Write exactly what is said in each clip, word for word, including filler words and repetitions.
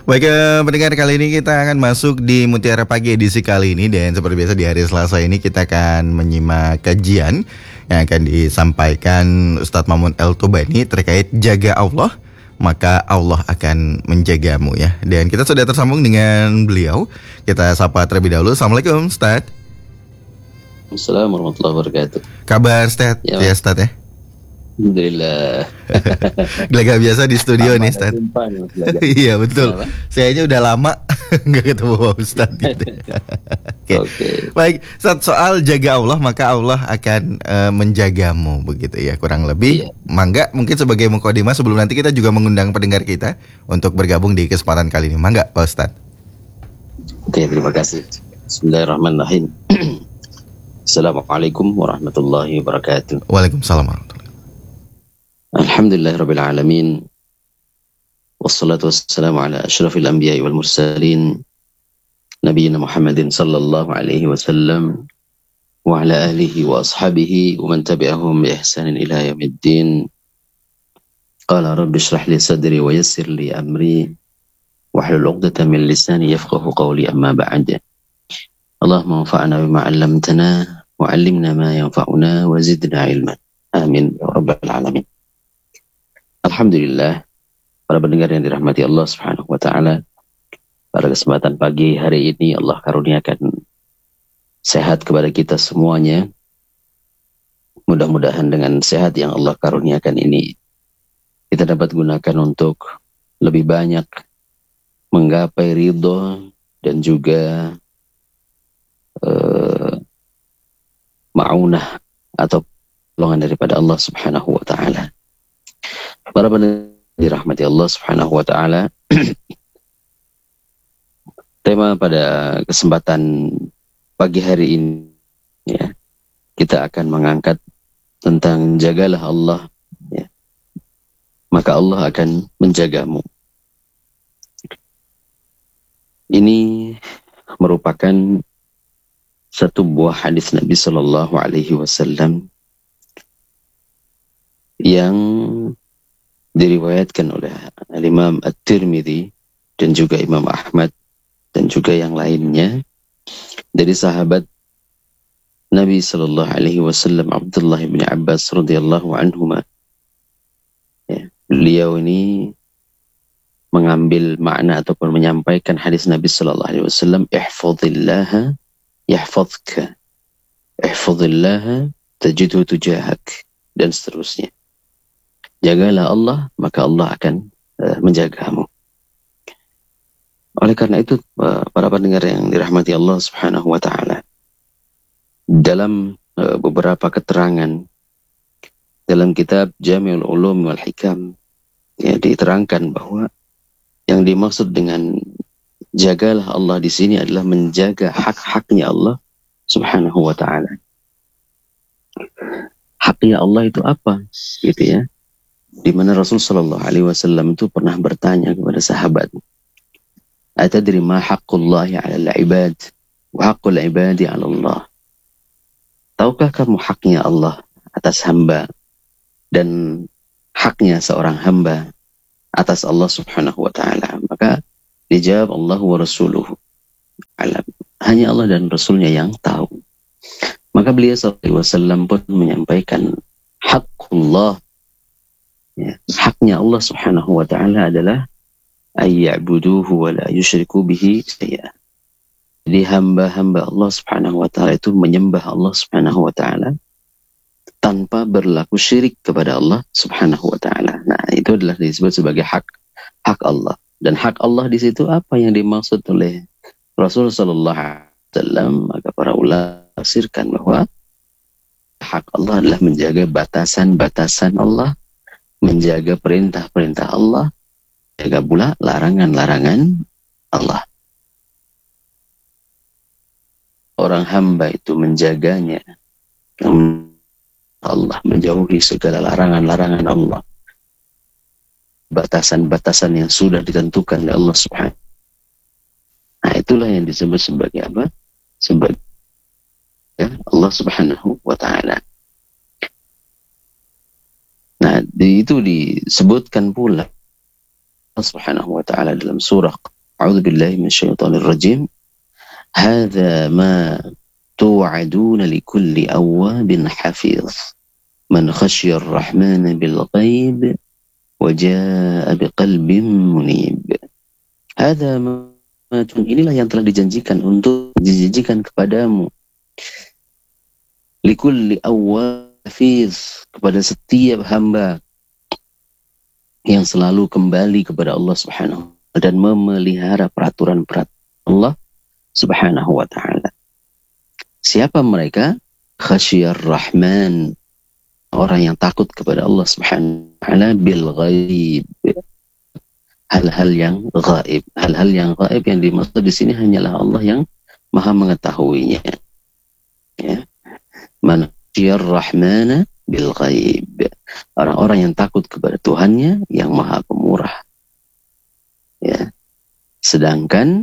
Baik, eh, pendengar, kali ini kita akan masuk di Mutiara Pagi edisi kali ini. Dan seperti biasa di hari Selasa ini kita akan menyimak kajian yang akan disampaikan Ustadz Mamun El Tobani terkait jaga Allah, maka Allah akan menjagamu ya. Dan kita sudah tersambung dengan beliau. Kita sapa terlebih dahulu. Assalamualaikum Ustadz. Assalamualaikum warahmatullahi wabarakatuh. Kabar Ustadz ya, ya Ustadz ya? Alhamdulillah. Gak biasa di studio nih Ustadz. Iya betul. Saya aja udah lama nggak ketemu Pak Ustadz gitu. Oke. Okay. Baik, Ustadz, soal jaga Allah maka Allah akan uh, menjagamu begitu ya, kurang lebih. Iya. Mangga, mungkin sebagai mukadimah sebelum nanti kita juga mengundang pendengar kita untuk bergabung di kesempatan kali ini. Mangga Pak Ustadz. Oke, terima kasih. Bismillahirrahmanirrahim. Assalamualaikum warahmatullahi wabarakatuh. Waalaikumsalam warahmatullahi wabarakatuh. Alhamdulillah Rabbil Alamin. Wassalatu wassalamu ala ashrafil anbiya wal mursalin Nabiyyina Muhammadin sallallahu alaihi wasallam wa ala alihi wa ashabihi wa man tabi'ahum bi ihsanin ila yaumiddin. Qala rabbi shrah li sadri wa yassir li amri wahlul 'uqdatam min lisani yafqahu qawli, amma ba'd. Allahumma anfa'na bima 'allamtana wa 'allimna ma yanfa'una wa zidna ilman. Amin ya rabbal alamin. Alhamdulillah, para pendengar yang dirahmati Allah Subhanahu wa taala, pada kesempatan pagi hari ini Allah karuniakan sehat kepada kita semuanya. Mudah-mudahan dengan sehat yang Allah karuniakan ini kita dapat gunakan untuk lebih banyak menggapai ridho dan juga uh, ma'unah atau pertolongan daripada Allah Subhanahu wa taala. Para pendengar dirahmati Allah Subhanahu wa taala, tema pada kesempatan pagi hari ini ya, kita akan mengangkat tentang jagalah Allah ya, maka Allah akan menjagamu. Ini merupakan satu buah hadis Nabi Sallallahu Alaihi Wasallam yang diriwayatkan oleh Imam At-Tirmidzi dan juga Imam Ahmad dan juga yang lainnya dari sahabat Nabi Sallallahu Alaihi Wasallam Abdullah bin Abbas radhiyallahu anhuma. Ya, beliau ini mengambil makna ataupun menyampaikan hadis Nabi Sallallahu Alaihi Wasallam, ihfazillaha yahfazka, ihfazillaha tajidhu tujahak, dan seterusnya. Jagalah Allah, maka Allah akan uh, menjagamu. Oleh karena itu, uh, para pendengar yang dirahmati Allah Subhanahu wa taala, dalam uh, beberapa keterangan dalam kitab Jami'ul Ulum wal Hikam ya, diterangkan bahwa yang dimaksud dengan jagalah Allah di sini adalah menjaga hak-haknya Allah Subhanahu wa taala. Haknya Allah itu apa? Gitu ya. Di mana Rasul Shallallahu Alaihi Wasallam itu pernah bertanya kepada sahabat, "Atadri ma haqqullahi 'alal 'ibad wa haqqul 'ibadi 'ala Allah?" Tahukah kamu haknya Allah atas hamba dan haknya seorang hamba atas Allah Subhanahu wa taala? Maka dijawab, Allah wa rasuluhu alam. Hanya Allah dan Rasulnya yang tahu. Maka beliau Shallallahu Alaihi Wasallam pun menyampaikan haqqullah, ya, haknya Allah Subhanahu wa taala adalah ayya'buduhu wa la yusyriku bihi syai'a. Jadi hamba-hamba Allah Subhanahu wa taala itu menyembah Allah Subhanahu wa taala tanpa berlaku syirik kepada Allah Subhanahu wa taala. Nah, itu adalah disebut sebagai hak hak Allah. Dan hak Allah di situ apa yang dimaksud oleh Rasul sallallahu alaihi wasallam? Maka para ulama tafsirkan bahwa hak Allah adalah menjaga batasan-batasan Allah, menjaga perintah-perintah Allah, jaga pula larangan-larangan Allah. Orang hamba itu menjaganya, Allah menjauhi segala larangan-larangan Allah, batasan-batasan yang sudah ditentukan oleh Allah Subhanahu. Nah, itulah yang disebut sebagai apa? Sebagai ya, Allah Subhanahu wa taala. Nah, di, itu disebutkan pula Allah Subhanahu wa taala dalam surah a'udzubillahi minasyaitonir rajim. Hadza ma tu'aduna likulli awwabin hafiz. Man khasyar rahmana bil ghaib wa jaa'a biqalbin munib. Hadza ma inilah yang telah dijanjikan untuk dijanjikan kepadamu. Likulli awwab hafiz, kepada setiap hamba yang selalu kembali kepada Allah Subhanahu dan memelihara peraturan-peraturan Allah Subhanahu wa ta'ala. Siapa mereka? Khasyar Rahman, orang yang takut kepada Allah Subhanahu wa ta'ala bil ghaib, hal-hal yang gaib. Hal-hal yang gaib yang dimaksud di sini hanyalah Allah yang Maha mengetahuinya. Ya. Man khasyar Rahmana bil ghaib, orang-orang yang takut kepada Tuhannya yang Maha Pemurah. Ya. Sedangkan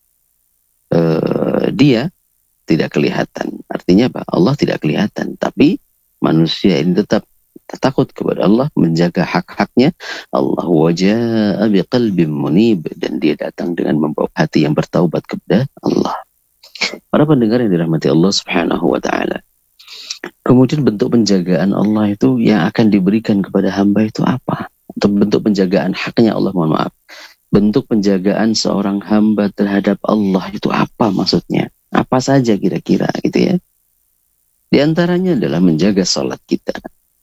uh, dia tidak kelihatan. Artinya apa? Allah tidak kelihatan, tapi manusia ini tetap takut kepada Allah, menjaga hak-haknya. Allah waja'a biqalbin munib, dan dia datang dengan membawa hati yang bertaubat kepada Allah. Para pendengar yang dirahmati Allah Subhanahu wa ta'ala, kemudian bentuk penjagaan Allah itu yang akan diberikan kepada hamba itu apa? Atau bentuk penjagaan haknya Allah, mohon maaf. Bentuk penjagaan seorang hamba terhadap Allah itu apa maksudnya? Apa saja kira-kira gitu ya? Di antaranya adalah menjaga sholat kita.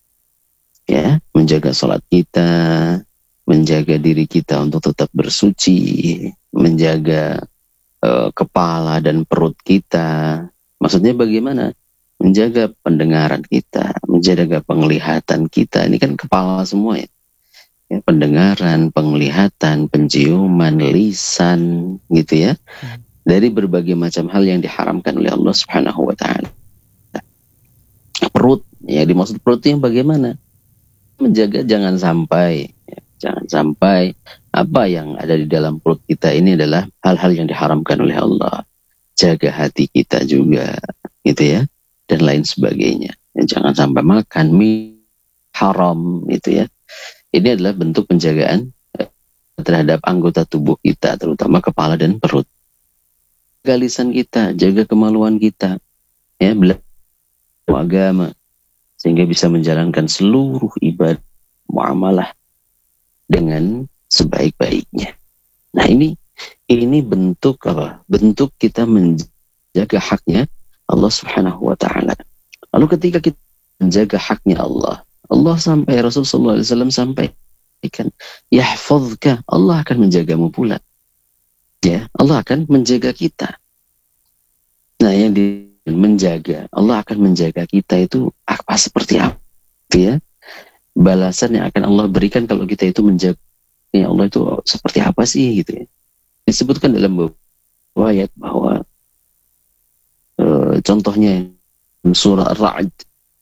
Ya, menjaga sholat kita, menjaga diri kita untuk tetap bersuci, menjaga uh, kepala dan perut kita. Maksudnya bagaimana? Menjaga pendengaran kita, menjaga penglihatan kita. Ini kan kepala semua ya. Ya, pendengaran, penglihatan, penciuman, lisan, gitu ya. Dari berbagai macam hal yang diharamkan oleh Allah Subhanahu wa ta'ala. Perut, ya dimaksud perut yang bagaimana? Menjaga jangan sampai, ya, jangan sampai apa yang ada di dalam perut kita ini adalah hal-hal yang diharamkan oleh Allah. Jaga hati kita juga, gitu ya. Dan lain sebagainya. Ya, jangan sampai makan mie haram, gitu ya. Ini adalah bentuk penjagaan terhadap anggota tubuh kita, terutama kepala dan perut. Jaga lisan kita, jaga kemaluan kita, ya, belajar agama, sehingga bisa menjalankan seluruh ibadah muamalah dengan sebaik-baiknya. Nah ini, ini bentuk apa? Bentuk kita menjaga haknya Allah Subhanahu wa ta'ala. Lalu ketika kita menjaga haknya Allah, Allah sampai Rasul sallallahu alaihi wasallam sampaikan, yahfazka, Allah akan menjagamu pula. Ya, Allah akan menjaga kita. Nah, yang di menjaga, Allah akan menjaga kita itu apa, seperti apa? Ya, balasan yang akan Allah berikan kalau kita itu menjaga ya Allah itu seperti apa sih gitu ya. Disebutkan dalam beberapa ayat bahwa uh, contohnya surah Ar-Ra'd,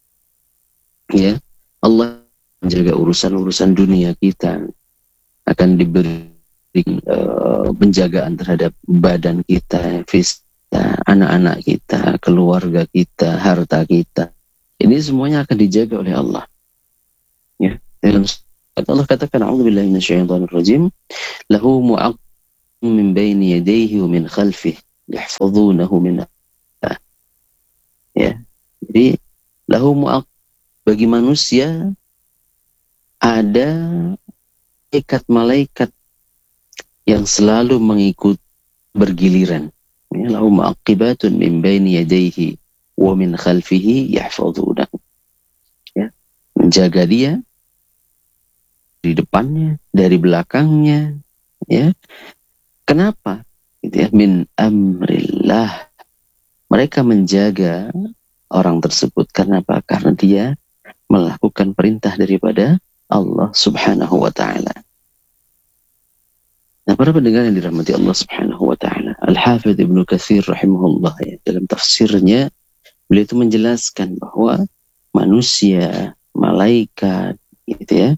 ya, Allah menjaga urusan-urusan dunia kita, akan diberi uh, penjagaan terhadap badan kita, fisik kita, anak-anak kita, keluarga kita, harta kita. Ini semuanya akan dijaga oleh Allah. Ya, dalam Allah katakan, a'udzubillahi minasyaitonir rajim, lahu mu'aqqibun min baini yadayhi wa min khalfihi yahfazunahu min Allah. Ya. Jadi lahu mu'aqqibun, bagi manusia ada malaikat-malaikat yang selalu mengikut bergiliran. Lahu mu'aqibatun min baini yadayhi wa min khalfihi yahfazunahu. Ya, menjaga dia di depannya, dari belakangnya, ya. Kenapa? Gitu ya, min amrillah. Mereka menjaga orang tersebut karena apa? Karena dia melakukan perintah daripada Allah Subhanahu wa ta'ala. Nah, para pendengar yang dirahmati Allah Subhanahu wa ta'ala, Al-Hafidh Ibnu Katsir rahimahullah, ya, dalam tafsirnya beliau itu menjelaskan bahwa manusia, malaikat, gitu ya,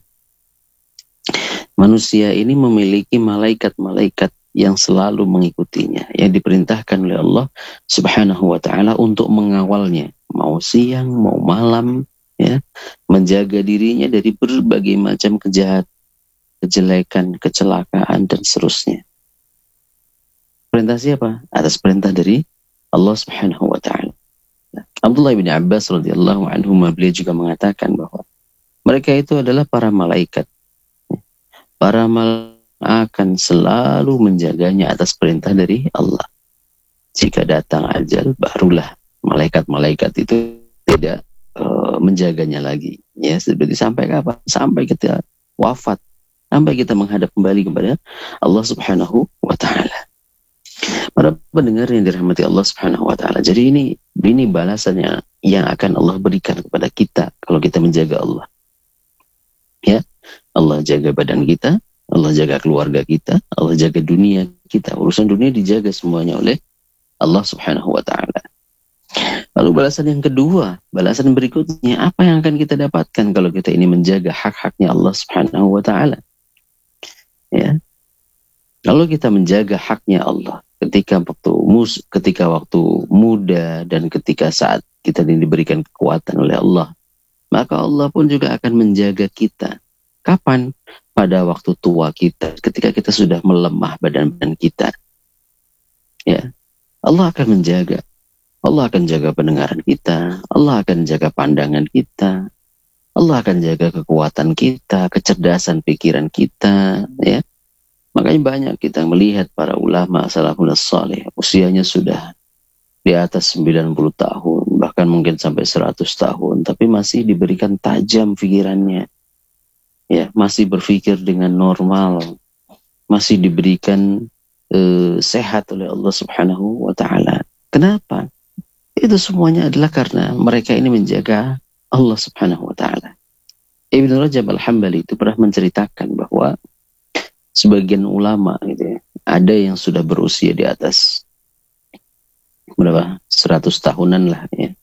manusia ini memiliki malaikat-malaikat yang selalu mengikutinya, yang diperintahkan oleh Allah Subhanahu wa ta'ala untuk mengawalnya, mau siang, mau malam, ya, menjaga dirinya dari berbagai macam kejahatan, kejelekan, kecelakaan, dan seterusnya. perintah siapa? Atas perintah dari Allah Subhanahu wa taala. Abdullah bin Abbas radhiyallahu anhu beliau juga mengatakan bahwa mereka itu adalah para malaikat. Para malaikat akan selalu menjaganya atas perintah dari Allah. Jika datang ajal, barulah malaikat-malaikat itu tidak uh, menjaganya lagi. Ya, seperti sampai kapan? Sampai kita wafat, sampai kita menghadap kembali kepada Allah Subhanahu wa taala. Para pendengar yang dirahmati Allah Subhanahu wa taala. Jadi ini ini balasannya yang akan Allah berikan kepada kita kalau kita menjaga Allah. Ya, Allah jaga badan kita, Allah jaga keluarga kita, Allah jaga dunia kita. Urusan dunia dijaga semuanya oleh Allah Subhanahu wa taala. Lalu balasan yang kedua, balasan berikutnya, apa yang akan kita dapatkan kalau kita ini menjaga hak-haknya Allah Subhanahu wa taala? Ya. Kalau kita menjaga haknya Allah ketika waktu mus ketika waktu muda dan ketika saat kita ini diberikan kekuatan oleh Allah, maka Allah pun juga akan menjaga kita. Kapan? Pada waktu tua kita, ketika kita sudah melemah badan-badan kita. Ya. Allah akan menjaga. Allah akan jaga pendengaran kita, Allah akan jaga pandangan kita, Allah akan jaga kekuatan kita, kecerdasan pikiran kita, ya. Makanya banyak kita melihat para ulama salafun salih, usianya sudah di atas sembilan puluh tahun, bahkan mungkin sampai seratus tahun, tapi masih diberikan tajam pikirannya. Ya, masih berpikir dengan normal, masih diberikan uh, sehat oleh Allah Subhanahu wa taala. Kenapa? Itu semuanya adalah karena mereka ini menjaga Allah Subhanahu wa taala. Ibnu Rajab Al-Hambali itu pernah menceritakan bahwa sebagian ulama gitu ya, ada yang sudah berusia di atas berapa? seratus tahunan lah ya.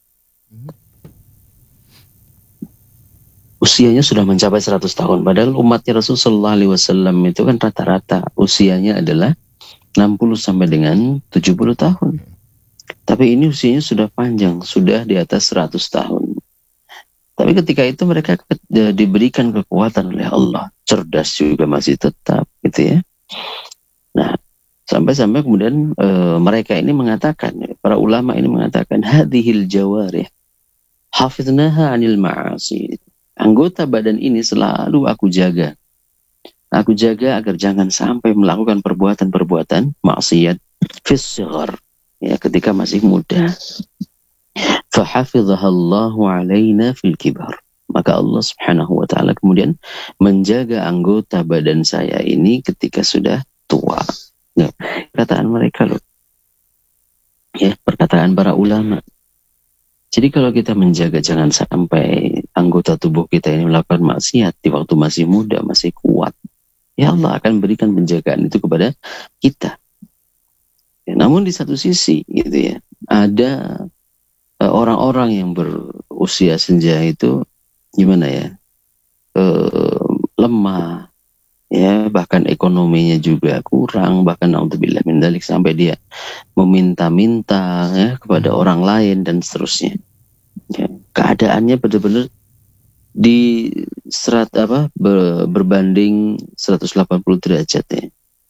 Usianya sudah mencapai seratus tahun, padahal umatnya Rasulullah shallallahu alaihi wasallam itu kan rata-rata usianya adalah enam puluh sampai dengan tujuh puluh tahun. Tapi ini usianya sudah panjang, sudah di atas seratus tahun. Tapi ketika itu mereka diberikan kekuatan oleh Allah, cerdas juga masih tetap, gitu ya. Nah, sampai-sampai kemudian e, mereka ini mengatakan, para ulama ini mengatakan, hadhil jawarih hafidnaha anil ma'asi. Anggota badan ini selalu aku jaga. Aku jaga agar jangan sampai melakukan perbuatan-perbuatan maksiat fis sighar. Ya, ketika masih muda. Fahafidhahallahu alaina fil kibar. Maka Allah Subhanahu wa taala kemudian menjaga anggota badan saya ini ketika sudah tua. Nah, perkataan mereka loh. Ya, perkataan para ulama. Jadi kalau kita menjaga jangan sampai anggota tubuh kita ini melakukan maksiat di waktu masih muda, masih kuat. Ya Allah akan berikan penjagaan itu kepada kita. Ya, namun di satu sisi gitu ya, ada uh, orang-orang yang berusia senja itu gimana ya, uh, lemah, ya bahkan ekonominya juga kurang, bahkan naudzubillah min dzalik sampai dia meminta-minta ya kepada orang lain dan seterusnya. Ya, keadaannya benar-benar di serat apa ber, berbanding seratus delapan puluh derajat ya.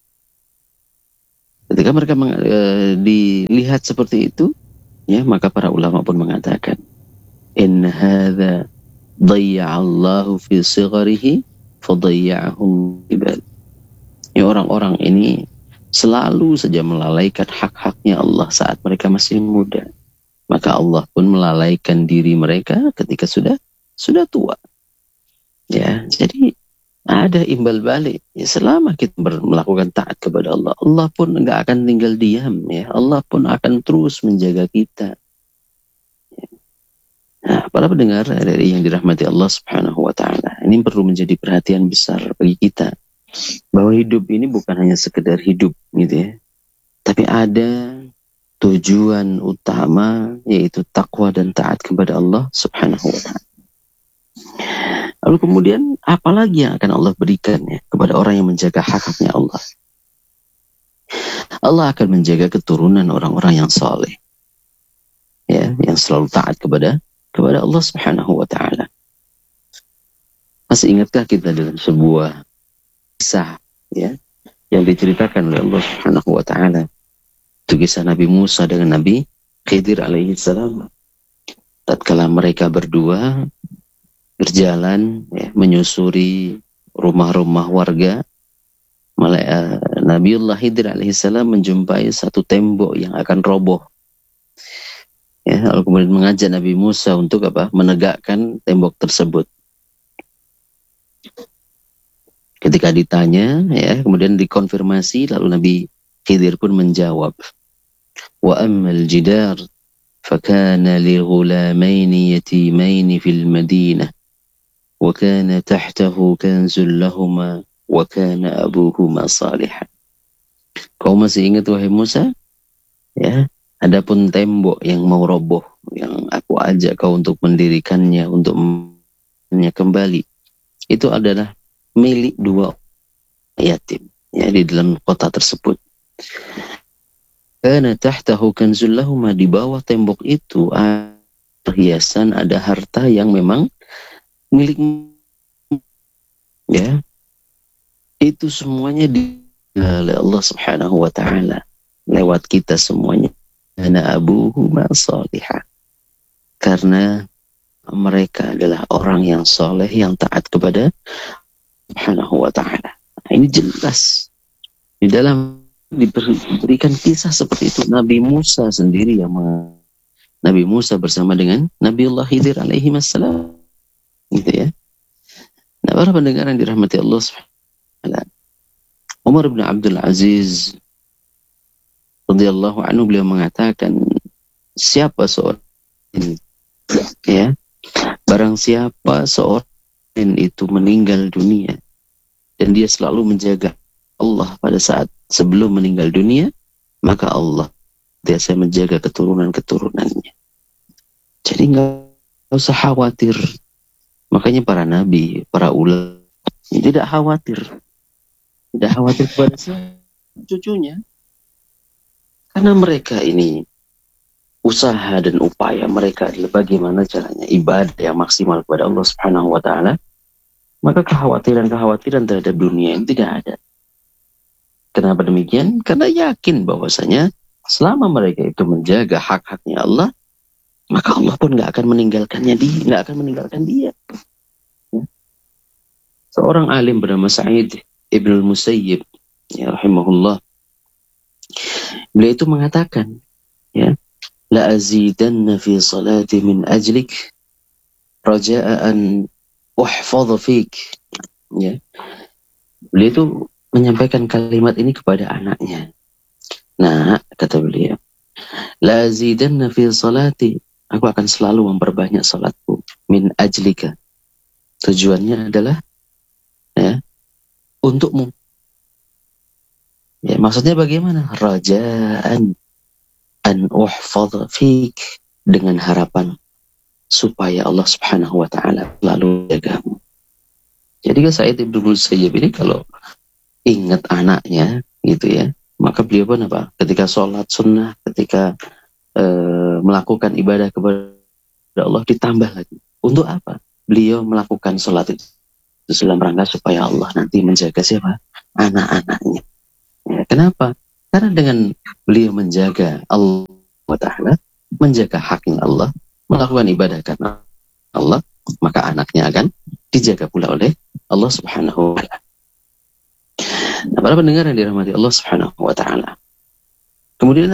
Ketika mereka meng, e, dilihat seperti itu, ya maka para ulama pun mengatakan, in hadza dhayya'allahu fi sigharihi fadhayya'ahum ibad. Ya, orang-orang ini selalu saja melalaikan hak-haknya Allah saat mereka masih muda. Maka Allah pun melalaikan diri mereka ketika sudah sudah tua. Ya, jadi ada imbal balik. Ya, selama kita melakukan taat kepada Allah, Allah pun enggak akan tinggal diam. Ya, Allah pun akan terus menjaga kita. Ya. Nah, para pendengar dari yang dirahmati Allah Subhanahu wa taala, ini perlu menjadi perhatian besar bagi kita. Bahwa hidup ini bukan hanya sekedar hidup gitu ya. Tapi ada tujuan utama yaitu takwa dan taat kepada Allah Subhanahu wa taala. Lalu kemudian apalagi yang akan Allah berikan ya kepada orang yang menjaga hak-haknya Allah? Allah akan menjaga keturunan orang-orang yang saleh. Ya, yang selalu taat kepada kepada Allah Subhanahu wa taala. Masih ingatkah kita dalam sebuah kisah ya yang diceritakan oleh Allah Subhanahu wa taala Itu kisah Nabi Musa dengan Nabi Khidir alaihi salam. Tatkala mereka berdua berjalan ya, menyusuri rumah-rumah warga, malah Nabiullah Khidir alaihi salam menjumpai satu tembok yang akan roboh. Ya, lalu kemudian mengajak Nabi Musa untuk apa? Menegakkan tembok tersebut. Ketika ditanya, ya, kemudian dikonfirmasi, lalu Nabi Khidir pun menjawab, wa ammal jidar fakana li ghulamaini yatimaini fil madinah wa kana tahtahu kanzul lahuma wa kana abuhuma salihan. Kau masih ingat wahai Musa? Ya, adapun tembok yang mau roboh, yang aku ajak kau untuk mendirikannya, untuk mendirikannya kembali, itu adalah milik dua yatim ya di dalam kota tersebut. Kana tahtahu kanzul lahuma, di bawah tembok itu ada perhiasan, ada harta yang memang milik ya. Itu semuanya di oleh Allah Subhanahu wa taala lewat kita semuanya. Ana abuhuma salihah. Karena mereka adalah orang yang soleh, yang taat kepada Subhanahu wa ta'ala. Nah, ini jelas di dalam diberikan kisah seperti itu. Nabi Musa sendiri yang meng... Nabi Musa bersama dengan Nabiullah Khidir alaihi wassalam, gitu ya. Nah, para pendengar yang dirahmati Allah Subhanahu wa ta'ala, Umar bin Abdul Aziz radhiyallahu anhu, beliau mengatakan, siapa seorang ini ya, barang siapa seorang itu meninggal dunia dan dia selalu menjaga Allah pada saat sebelum meninggal dunia, maka Allah biasa menjaga keturunan-keturunannya. Jadi nggak usah khawatir. Makanya para nabi, para ulama tidak khawatir, tidak khawatir kepada cucunya, karena mereka ini usaha dan upaya mereka adalah bagaimana caranya ibadah yang maksimal kepada Allah Subhanahu wa ta'ala. Maka kekhawatiran-kekhawatiran terhadap dunia ini tidak ada. Kenapa demikian? Karena yakin bahwasanya selama mereka itu menjaga hak-haknya Allah, maka Allah pun nggak akan meninggalkannya dia, nggak akan meninggalkan dia. Ya. Seorang alim bernama Sa'id Ibn al-Musayyib, ya rahimahullah, beliau itu mengatakan, ya, la azidanna fi salati min ajlik raja'an uhfadha fik. Ya. Beliau itu menyampaikan kalimat ini kepada anaknya. Nah, kata beliau, la azidanna fi salati, aku akan selalu memperbanyak salatku min ajlika. Tujuannya adalah ya, untukmu. Ya, maksudnya bagaimana? Raja'an an uhfadha fik, dengan harapan supaya Allah Subhanahu wa ta'ala selalu jagamu. Jadi kan Sa'id Ibn Musayyib ini kalau ingat anaknya gitu ya, maka beliau pun apa? Ketika sholat sunnah, ketika uh, melakukan ibadah kepada Allah, ditambah lagi. Untuk apa? Beliau melakukan sholat itu dalam rangka supaya Allah nanti menjaga siapa? Anak-anaknya. Ya, kenapa? Karena dengan beliau menjaga Allah wa ta'ala, menjaga haknya Allah, melakukan ibadah karena Allah, maka anaknya akan dijaga pula oleh Allah Subhanahu wa ta'ala. Nah, para pendengar yang dirahmati Allah Subhanahu wa ta'ala, kemudian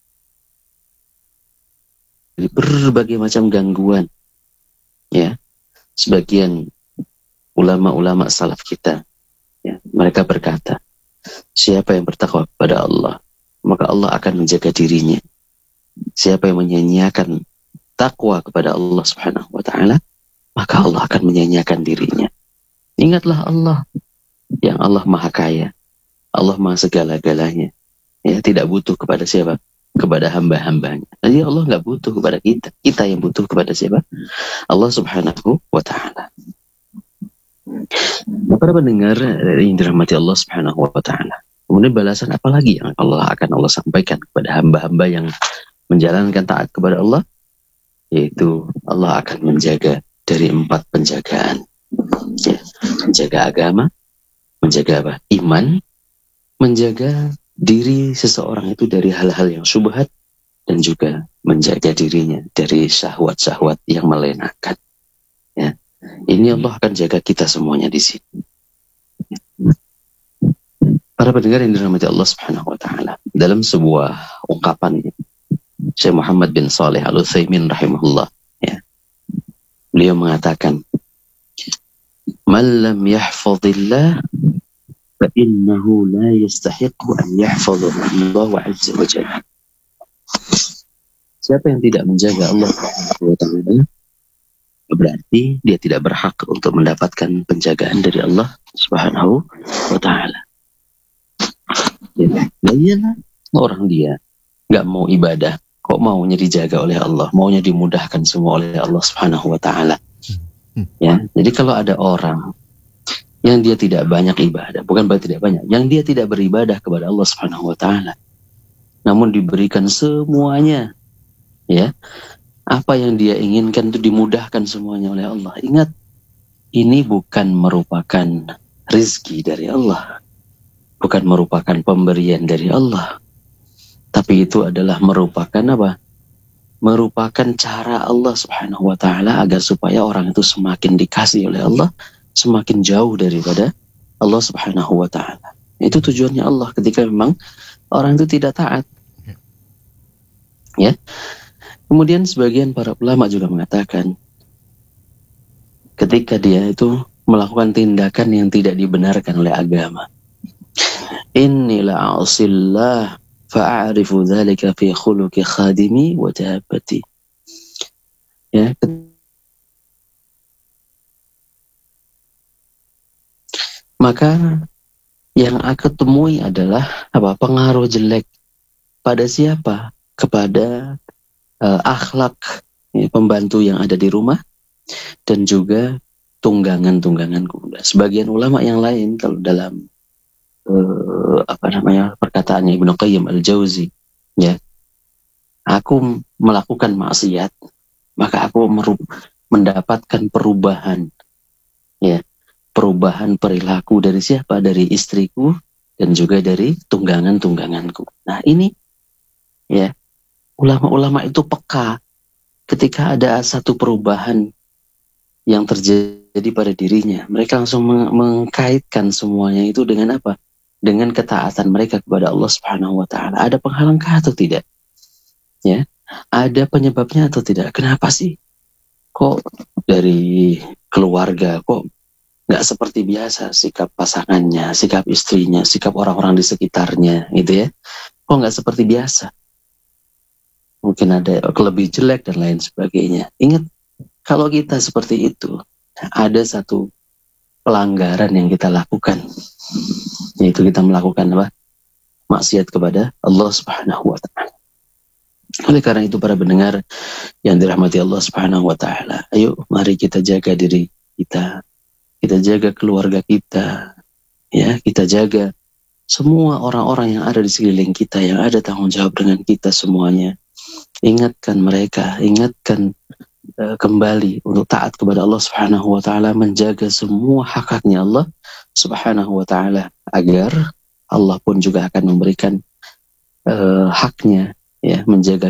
berbagai macam gangguan, ya, sebagian ulama-ulama salaf kita, ya, mereka berkata, siapa yang bertakwa kepada Allah, maka Allah akan menjaga dirinya. Siapa yang menyanyiakan takwa kepada Allah Subhanahu wa ta'ala, maka Allah akan menyanyiakan dirinya. Ingatlah Allah, yang Allah maha kaya, Allah maha segala-galanya, ya, tidak butuh kepada siapa? Kepada hamba-hambanya. Jadi Allah nggak butuh kepada kita, kita yang butuh kepada siapa? Allah Subhanahu wa ta'ala. Para pendengar yang dirahmati Allah Subhanahu wa ta'ala, kemudian balasan apa lagi yang Allah akan Allah sampaikan kepada hamba-hamba yang menjalankan taat kepada Allah? Yaitu Allah akan menjaga dari empat penjagaan, ya, menjaga agama, menjaga apa? Iman, menjaga diri seseorang itu dari hal-hal yang syubhat dan juga menjaga dirinya dari syahwat-syahwat yang melenakan. Ya. Ini Allah akan jaga kita semuanya di sini. Para pendengar yang dirahmati Allah Subhanahu wa taala, dalam sebuah ungkapan Syekh Muhammad bin Shalih Al-Utsaimin rahimahullah, ya. Beliau mengatakan, "Man lam yahfazillah fa innahu la yastahiqu an yahfazahu Allah azza wa jalla." Siapa yang tidak menjaga Allah Subhanahu wa taala, berarti dia tidak berhak untuk mendapatkan penjagaan dari Allah Subhanahu wa taala. Ya, nah iyalah, orang dia nggak mau ibadah, kok maunya dijaga oleh Allah, maunya dimudahkan semua oleh Allah Subhanahu wa taala. Ya, jadi kalau ada orang yang dia tidak banyak ibadah, bukan berarti tidak banyak, yang dia tidak beribadah kepada Allah Subhanahu wa taala, namun diberikan semuanya, ya, apa yang dia inginkan itu dimudahkan semuanya oleh Allah. Ingat, ini bukan merupakan rizki dari Allah, bukan merupakan pemberian dari Allah, tapi itu adalah merupakan apa? Merupakan cara Allah Subhanahu wa taala agar supaya orang itu semakin dikasih oleh Allah, semakin jauh daripada Allah Subhanahu wa taala. Itu tujuannya Allah ketika memang orang itu tidak taat. Ya. Kemudian sebagian para ulama juga mengatakan, ketika dia itu melakukan tindakan yang tidak dibenarkan oleh agama, inni la'asillah fa'arifu dzalika fi khuluqi khadimi wa dabbati. Ya, maka yang aku temui adalah apa? Pengaruh jelek pada siapa? Kepada uh, akhlak, ya, pembantu yang ada di rumah dan juga tunggangan-tunggangan kuda. Sebagian ulama yang lain kalau dalam uh, apa namanya perkataannya Ibnu Qayyim Al-Jauzi, ya, aku melakukan maksiat, maka aku meru- mendapatkan perubahan, ya, perubahan perilaku dari siapa? Dari istriku dan juga dari tunggangan-tungganganku. Nah ini, ya, ulama-ulama itu peka ketika ada satu perubahan yang terjadi pada dirinya. Mereka langsung meng- mengkaitkan semuanya itu dengan apa? Dengan ketaatan mereka kepada Allah Subhanahu wa taala. Ada penghalangkah atau tidak? Ya, ada penyebabnya atau tidak? Kenapa sih? Kok dari keluarga kok nggak seperti biasa sikap pasangannya, sikap istrinya, sikap orang-orang di sekitarnya, gitu ya? Kok nggak seperti biasa? Mungkin ada lebih jelek dan lain sebagainya. Ingat, kalau kita seperti itu, ada satu pelanggaran yang kita lakukan, yaitu kita melakukan apa? Maksiat kepada Allah Subhanahu wa taala. Oleh karena itu para pendengar yang dirahmati Allah Subhanahu wa taala, ayo mari kita jaga diri kita. Kita jaga keluarga kita. Ya, kita jaga semua orang-orang yang ada di sekeliling kita, yang ada tanggung jawab dengan kita semuanya. Ingatkan mereka, ingatkan uh, kembali untuk taat kepada Allah Subhanahu wa taala, menjaga semua hak-haknya Allah Subhanahu wa taala, agar Allah pun juga akan memberikan uh, haknya, ya, menjaga